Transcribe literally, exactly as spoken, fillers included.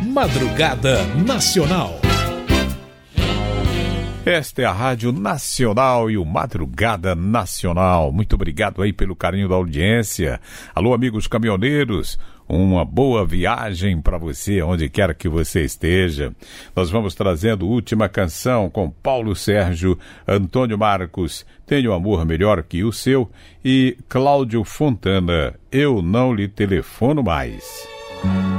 Madrugada Nacional. Esta é a Rádio Nacional e o Madrugada Nacional. Muito obrigado aí pelo carinho da audiência. Alô, amigos caminhoneiros, uma boa viagem para você, onde quer que você esteja. Nós vamos trazendo Última Canção com Paulo Sérgio, Antônio Marcos, Tenho Amor Melhor Que o Seu, e Cláudio Fontana, Eu Não Lhe Telefono Mais.